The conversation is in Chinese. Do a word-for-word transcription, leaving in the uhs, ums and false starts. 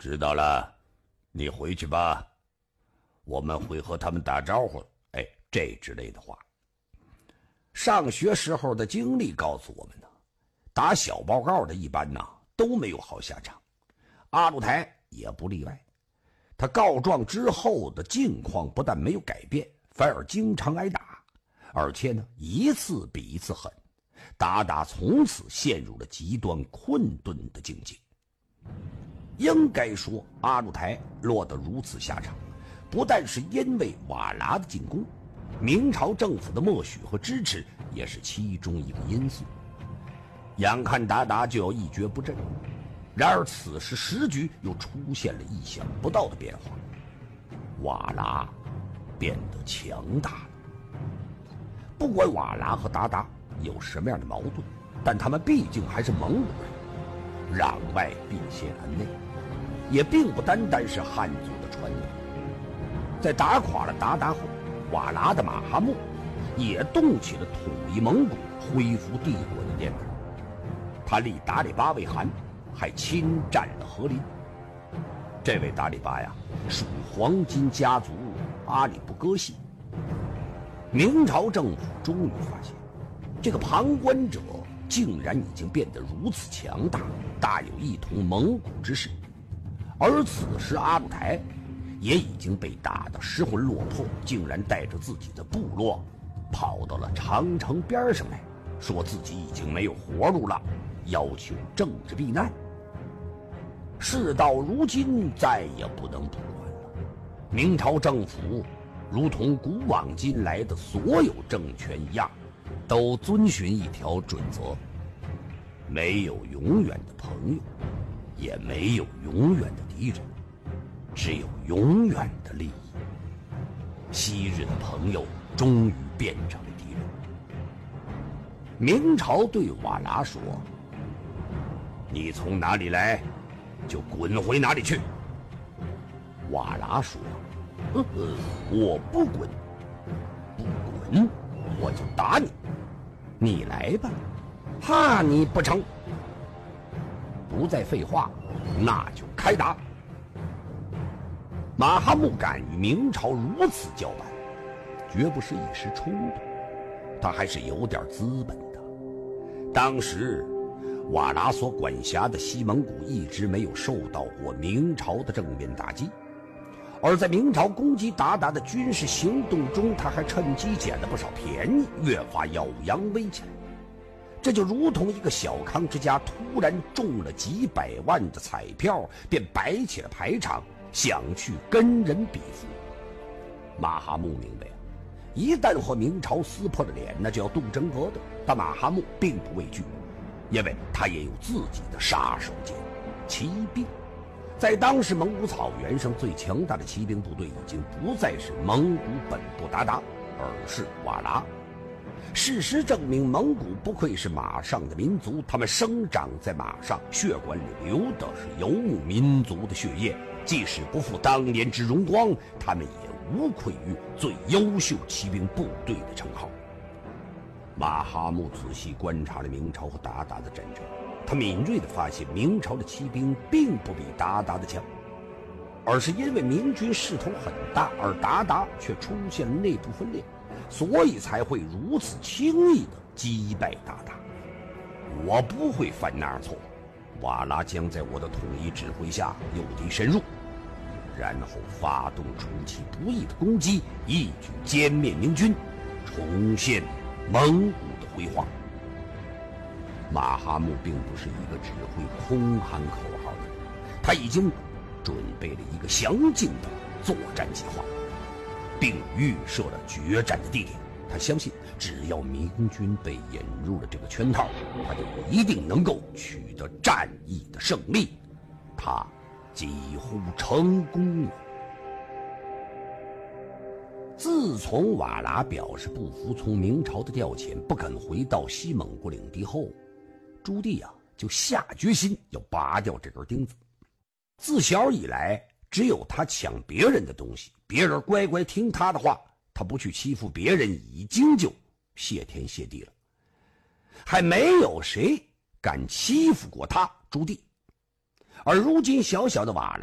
知道了，你回去吧，我们会和他们打招呼，哎，这之类的话。上学时候的经历告诉我们呢，打小报告的一般呢都没有好下场，阿鲁台也不例外。他告状之后的境况不但没有改变，反而经常挨打，而且呢一次比一次狠，达达从此陷入了极端困顿的境界。应该说，阿鲁台落得如此下场，不但是因为瓦剌的进攻，明朝政府的默许和支持也是其中一个因素。眼看达达就要一蹶不振，然而此时时局又出现了意想不到的变化，瓦剌变得强大了。不管瓦剌和达达有什么样的矛盾，但他们毕竟还是蒙古人，攘外必先安内，也并不单单是汉族的传统。在打垮了达达后，瓦剌的马哈木也动起了统一蒙古、恢复帝国的念头。他立达里巴为汗，还侵占了和林。这位达里巴呀，属黄金家族阿里不哥系。明朝政府终于发现，这个旁观者竟然已经变得如此强大，大有一统蒙古之势。而此时阿鲁台也已经被打得失魂落魄，竟然带着自己的部落跑到了长城边上来，说自己已经没有活路了，要求政治避难。事到如今，再也不能不管了。明朝政府如同古往今来的所有政权一样，都遵循一条准则：没有永远的朋友，也没有永远的敌人，只有永远的利益。昔日的朋友终于变成了敌人。明朝对瓦剌说：你从哪里来，就滚回哪里去。瓦剌说：呵呵，我不滚，不滚我就打你，你来吧，怕你不成？不再废话，那就开打。马哈木敢与明朝如此叫板，绝不是一时冲动，他还是有点资本的。当时瓦剌所管辖的西蒙古一直没有受到过明朝的正面打击，而在明朝攻击鞑靼的军事行动中，他还趁机捡了不少便宜，越发耀武扬威起来。这就如同一个小康之家突然中了几百万的彩票，便摆起了排场，想去跟人比富。马哈木明白啊，一旦和明朝撕破了脸，那就要动真格的。但马哈木并不畏惧，因为他也有自己的杀手锏——骑兵。在当时蒙古草原上最强大的骑兵部队，已经不再是蒙古本部鞑靼，而是瓦剌。事实证明，蒙古不愧是马上的民族，他们生长在马上，血管里流的是游牧民族的血液。即使不复当年之荣光，他们也无愧于最优秀骑兵部队的称号。马哈木仔细观察了明朝和鞑靼的战争，他敏锐地发现，明朝的骑兵并不比鞑靼的强，而是因为明军势头很大，而鞑靼却出现了内部分裂，所以才会如此轻易地击败鞑靼。我不会犯那样错，瓦剌将在我的统一指挥下诱敌深入，然后发动出其不意的攻击，一举歼灭明军，重现蒙古的辉煌。马哈木并不是一个只会空喊口号的人，他已经准备了一个详尽的作战计划，并预设了决战的地点。他相信，只要明军被引入了这个圈套，他就一定能够取得战役的胜利。他几乎成功了。自从瓦剌表示不服从明朝的调遣，不肯回到西蒙古领地后，朱棣啊就下决心要拔掉这根钉子。自小以来，只有他抢别人的东西，别人乖乖听他的话，他不去欺负别人，已经就谢天谢地了。还没有谁敢欺负过他朱棣。而如今小小的瓦剌